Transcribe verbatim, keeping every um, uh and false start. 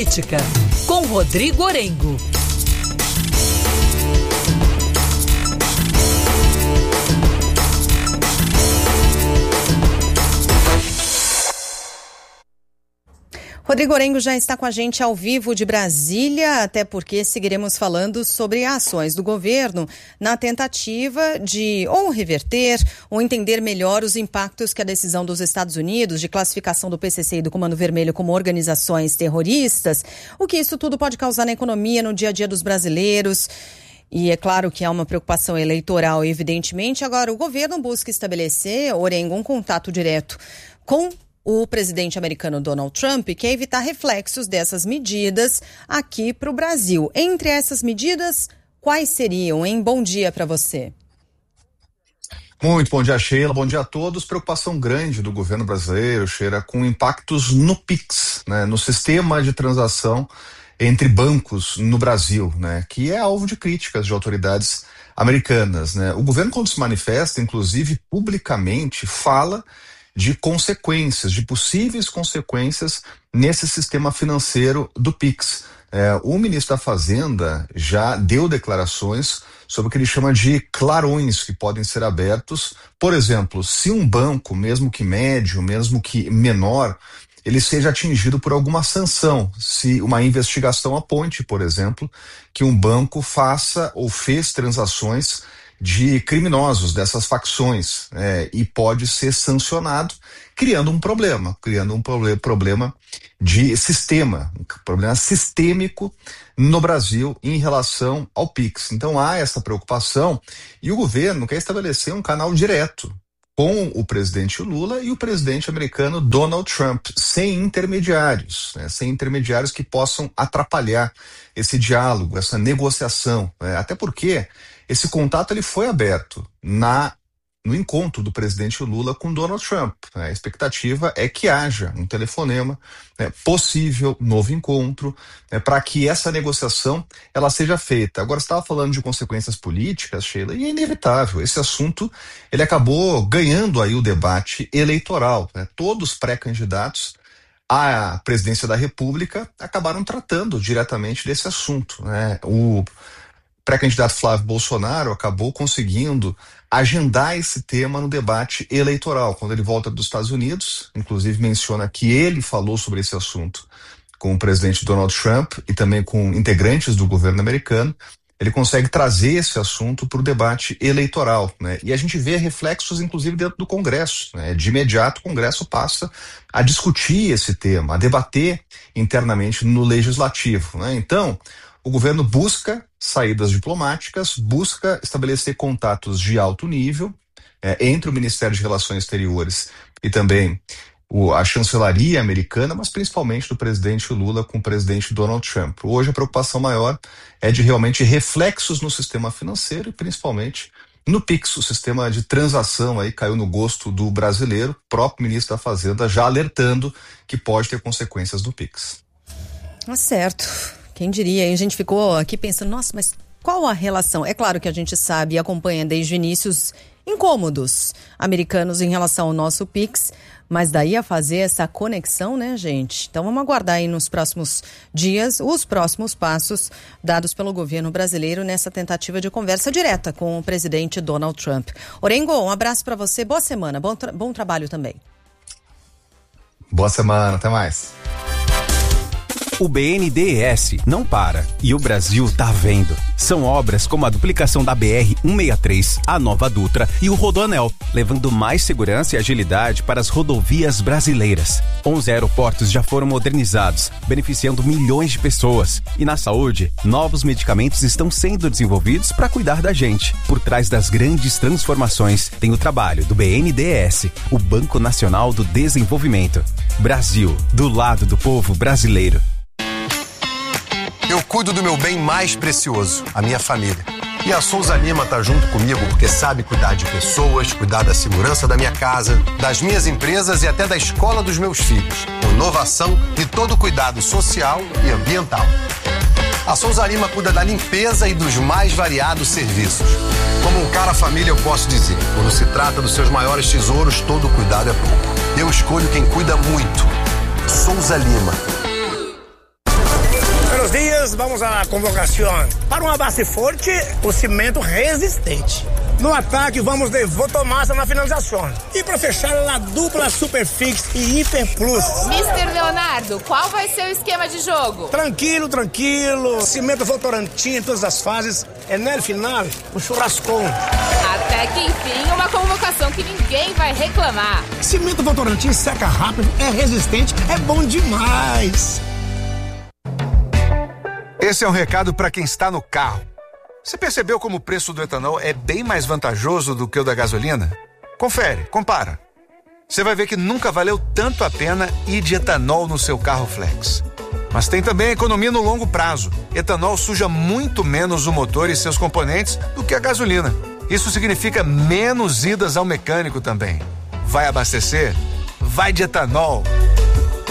Política, com Rodrigo Orengo. Rodrigo Orengo já está com a gente ao vivo de Brasília, até porque seguiremos falando sobre ações do governo na tentativa de ou reverter ou entender melhor os impactos que a decisão dos Estados Unidos de classificação do P C C e do Comando Vermelho como organizações terroristas, o que isso tudo pode causar na economia, no dia a dia dos brasileiros. E é claro que há uma preocupação eleitoral, evidentemente. Agora, o governo busca estabelecer, Orengo, um contato direto com o presidente americano Donald Trump quer evitar reflexos dessas medidas aqui para o Brasil. Entre essas medidas, quais seriam, hein? Bom dia para você. Muito bom dia, Sheila. Bom dia a todos. Preocupação grande do governo brasileiro, Sheila, com impactos no Pix, né, no sistema de transação entre bancos no Brasil, né, que é alvo de críticas de autoridades americanas, né. O governo, quando se manifesta, inclusive publicamente, fala de consequências, de possíveis consequências nesse sistema financeiro do Pix. É, o ministro da Fazenda já deu declarações sobre o que ele chama de clarões que podem ser abertos. Por exemplo, se um banco, mesmo que médio, mesmo que menor, ele seja atingido por alguma sanção, se uma investigação aponte, por exemplo, que um banco faça ou fez transações de criminosos dessas facções, é, e pode ser sancionado, criando um problema, criando um proble- problema de sistema, um problema sistêmico no Brasil em relação ao Pix. Então há essa preocupação e o governo quer estabelecer um canal direto com o presidente Lula e o presidente americano Donald Trump, sem intermediários, né, sem intermediários que possam atrapalhar esse diálogo, essa negociação, né, até porque esse contato ele foi aberto na, no encontro do presidente Lula com Donald Trump. Né? A expectativa é que haja um telefonema, né, possível novo encontro, né, para que essa negociação ela seja feita. Agora, você estava falando de consequências políticas, Sheila, e é inevitável. Esse assunto ele acabou ganhando aí o debate eleitoral. Né? Todos os pré-candidatos à presidência da República acabaram tratando diretamente desse assunto. Né? O pré-candidato Flávio Bolsonaro acabou conseguindo agendar esse tema no debate eleitoral. Quando ele volta dos Estados Unidos, inclusive menciona que ele falou sobre esse assunto com o presidente Donald Trump e também com integrantes do governo americano, ele consegue trazer esse assunto para o debate eleitoral, né? E a gente vê reflexos, inclusive, dentro do Congresso, né? De imediato, o Congresso passa a discutir esse tema, a debater internamente no Legislativo, né? Então, o governo busca saídas diplomáticas, busca estabelecer contatos de alto nível é, entre o Ministério de Relações Exteriores e também o, a chancelaria americana, mas principalmente do presidente Lula com o presidente Donald Trump. Hoje a preocupação maior é de realmente reflexos no sistema financeiro e principalmente no Pix, o sistema de transação aí caiu no gosto do brasileiro, o próprio ministro da Fazenda já alertando que pode ter consequências no Pix. Tá certo. Quem diria, hein? A gente ficou aqui pensando, nossa, mas qual a relação? É claro que a gente sabe e acompanha desde o início os incômodos americanos em relação ao nosso Pix, mas daí a fazer essa conexão, né, gente? Então vamos aguardar aí nos próximos dias os próximos passos dados pelo governo brasileiro nessa tentativa de conversa direta com o presidente Donald Trump. Orengo, um abraço para você, boa semana, bom, tra- bom trabalho também. Boa semana, até mais. O B N D E S não para e o Brasil tá vendo. São obras como a duplicação da B R cento e sessenta e três, a Nova Dutra e o Rodoanel, levando mais segurança e agilidade para as rodovias brasileiras. onze aeroportos já foram modernizados, beneficiando milhões de pessoas. E na saúde, novos medicamentos estão sendo desenvolvidos para cuidar da gente. Por trás das grandes transformações, tem o trabalho do B N D E S, o Banco Nacional do Desenvolvimento. Brasil, do lado do povo brasileiro. Eu cuido do meu bem mais precioso, a minha família. E a Souza Lima tá junto comigo porque sabe cuidar de pessoas, cuidar da segurança da minha casa, das minhas empresas e até da escola dos meus filhos. Com inovação e todo cuidado social e ambiental. A Souza Lima cuida da limpeza e dos mais variados serviços. Como um cara família, eu posso dizer, quando se trata dos seus maiores tesouros, todo cuidado é pouco. Eu escolho quem cuida muito. Souza Lima. dias, vamos à convocação. Para uma base forte, o cimento resistente. No ataque, vamos de Votomassa na finalização. E para fechar, a dupla Superfix e Hiper Plus. mister Leonardo, qual vai ser o esquema de jogo? Tranquilo, tranquilo. Cimento Votorantim em todas as fases. É no final, o churrascão. Até que enfim, uma convocação que ninguém vai reclamar. Cimento Votorantim seca rápido, é resistente, é bom demais. Esse é um recado para quem está no carro. Você percebeu como o preço do etanol é bem mais vantajoso do que o da gasolina? Confere, compara. Você vai ver que nunca valeu tanto a pena ir de etanol no seu carro flex. Mas tem também economia no longo prazo. Etanol suja muito menos o motor e seus componentes do que a gasolina. Isso significa menos idas ao mecânico também. Vai abastecer? Vai de etanol.